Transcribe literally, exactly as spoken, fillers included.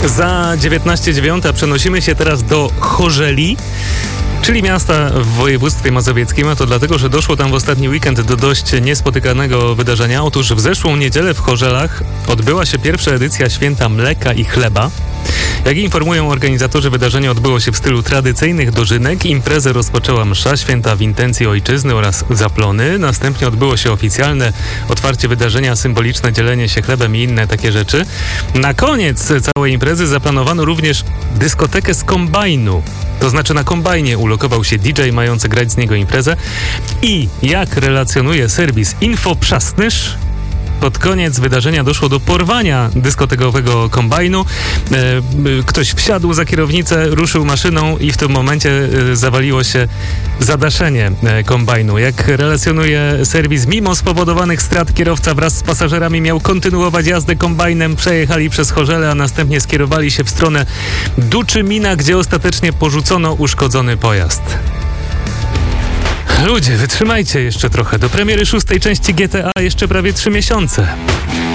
Za dziewiętnaście dziewiąta przenosimy się teraz do Chorzeli, czyli miasta w województwie mazowieckim, a to dlatego, że doszło tam w ostatni weekend do dość niespotykanego wydarzenia. Otóż w zeszłą niedzielę w Chorzelach odbyła się pierwsza edycja Święta Mleka i Chleba. Jak informują organizatorzy, wydarzenie odbyło się w stylu tradycyjnych dożynek. Imprezę rozpoczęła msza święta w intencji ojczyzny oraz zaplony. Następnie odbyło się oficjalne otwarcie wydarzenia, symboliczne dzielenie się chlebem i inne takie rzeczy. Na koniec całej imprezy zaplanowano również dyskotekę z kombajnu. To znaczy na kombajnie ulokował się D J mający grać z niego imprezę. I jak relacjonuje serwis Infoprzasnysz, pod koniec wydarzenia doszło do porwania dyskotekowego kombajnu. E, ktoś wsiadł za kierownicę, ruszył maszyną i w tym momencie e, zawaliło się zadaszenie e, kombajnu. Jak relacjonuje serwis, mimo spowodowanych strat kierowca wraz z pasażerami miał kontynuować jazdę kombajnem. Przejechali przez Chorzele, a następnie skierowali się w stronę Duczymina, gdzie ostatecznie porzucono uszkodzony pojazd. Ludzie, wytrzymajcie jeszcze trochę. Do premiery szóstej części G T A jeszcze prawie trzy miesiące.